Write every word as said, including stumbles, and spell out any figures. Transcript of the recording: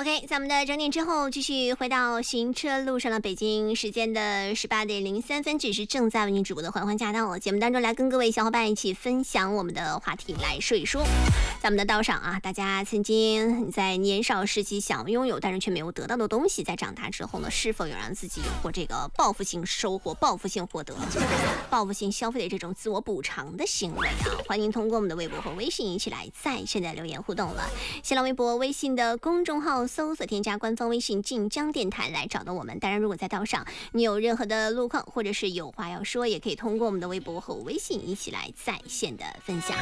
OK， 在我们的整点之后，继续回到行车路上了。北京时间的十八点零三分，这是正在为您直播的欢欢驾到节目当中，来跟各位小伙伴一起分享我们的话题，来说一说。在我们的道上啊，大家曾经在年少时期想拥有，但是却没有得到的东西，在长大之后呢，是否有让自己有过这个报复性收获、报复性获得、报复性消费的这种自我补偿的行为啊？欢迎通过我们的微博和微信一起来在线的留言互动了。新浪微博、微信的公众号搜索添加官方微信晋江电台来找到我们。当然，如果在道上你有任何的路况或者是有话要说，也可以通过我们的微博和微信一起来在线的分享。